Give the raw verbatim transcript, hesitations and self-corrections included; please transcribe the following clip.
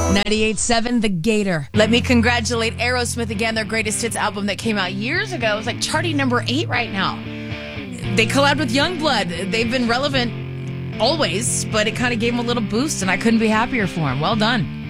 ninety-eight point seven The Gator. Let me congratulate Aerosmith again, their greatest hits album that came out years ago. It's like charting number eight right now. They collabed with Youngblood. They've been relevant always, but it kind of gave them a little boost, and I couldn't be happier for them. Well done.